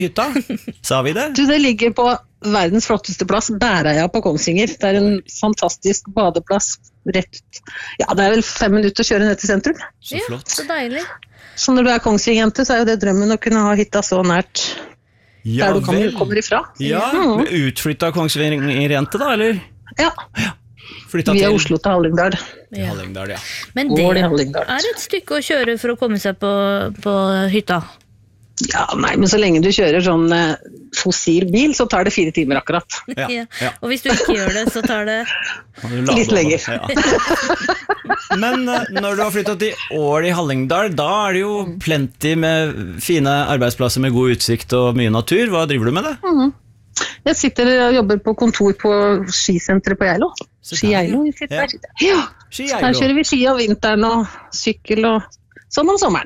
hytta? Sa vi det? Du, det ligger på verdens flotteste plass, Bæreia på Kongsvinger. Det en fantastisk badeplass rett ut. Ja, det vel 5 minutter å kjøre ned til sentrum. Så flott. Så deilig. Så når du Kongsvinger-jente, så jo det drømmen å kunne ha hytta så nært der du kommer ifra. Ja, utflyttet Kongsvinger-jente da, eller? Ja. Flyttet Via til Oslo til Hallingdal. Hallingdal, ja. Men det et stykke å kjøre for å komme seg på hytta. Ja, nei, men så lenge du kjører sånn fossil bil, så tar det 4 timer akkurat. Ja. Og hvis du ikke gjør det, så tar det litt lenger. Men når du har flyttet til Ål i Hallingdal, da det jo plenty med fine arbeidsplasser med god utsikt og mye natur. Hva driver du med det? Jeg sitter og jobber på kontor på skisenteret på Geilo. Ski-Geilo. Ja, der kjører vi ski om vinteren og sykkel og sånn om sommeren.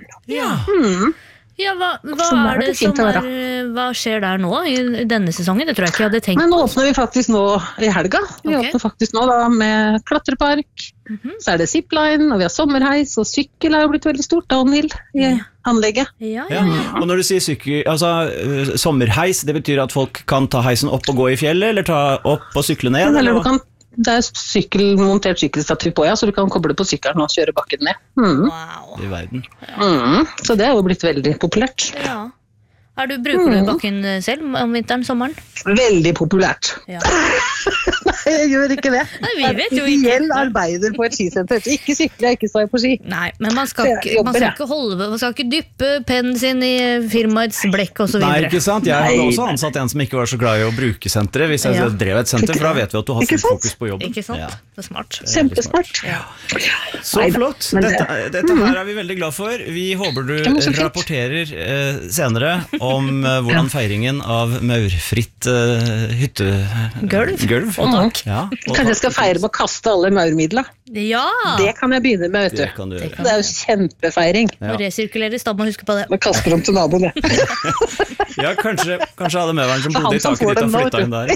Ja, hva det som hva skjer der nå i denne sesongen? Det tror jeg ikke jeg hadde tenkt på. Men nå åpner vi faktisk nå i helga. Vi åpner faktisk nå da med klatrepark, så det zipline, og vi har sommerheis, og sykkel jo blitt veldig stort, downhill i anlegget. Ja. Og når du sier sykkel, altså sommerheis, det betyr at folk kan ta heisen opp og gå i fjellet, eller ta opp og sykle ned? Eller du kan det montert sykkelstativ på, så du kan koble på sykkelen og kjøre bakken ned. Wow. I verden. Så det jo blitt veldig populært. Ja. Bruker du bakken selv om vinteren, sommeren? Veldig populært. Ja. Nei, jeg gjør ikke det. Nei, vi vet jo ikke. Ideell arbeider på et skisenter. Ikke sykle, ikke stå på ski. Nei, men man skal ikke dyppe pennen sin i firmaets blekk og så videre. Nei, ikke sant? Jeg hadde også ansatt en som ikke var så glad i å bruke senteret, hvis jeg drev et senter, for da vet vi at du har full fokus på jobben. Ikke sant? Det smart. Kjempesmart. Så flott. Dette her vi veldig glad for. Vi håper du rapporterer senere om hvordan feiringen av maurfritt hyttegulv. Kanskje jeg skal feire med å kaste alle maurmidler. Ja! Det kan jeg begynne med, vet du. Det jo kjempefeiring. Og resirkuleres, da må huske på det. Man kaster dem til naboen, ja, kanskje alle medveren som bodde i taket ditt har flyttet inn der.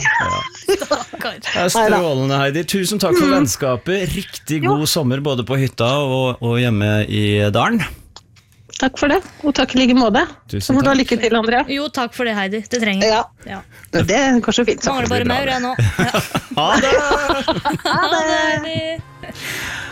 Det strålende, Heidi. Tusen takk for vennskapet. Riktig god sommer både på hytta og hjemme i dalen. Takk for det, og takk i like måte. Så må du ha lykke til, Andrea. Jo, takk for det, Heidi. Det trenger jeg. Ja. Det kanskje fint. Mangler bare maur, jeg nå. Ha det! Ha det!